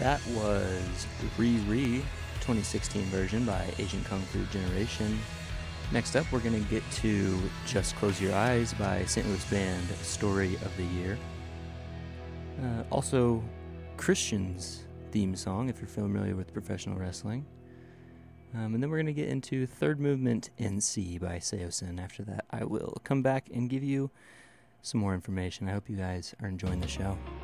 That was Re 2016 version by Asian Kung Fu Generation. Next up, we're going to get to Just Close Your Eyes by St. Louis Band, Story of the Year. Also, Christian's theme song, if you're familiar with professional wrestling. And then we're going to get into Third Movement in C by Seosin. After that, I will come back and give you some more information. I hope you guys are enjoying the show.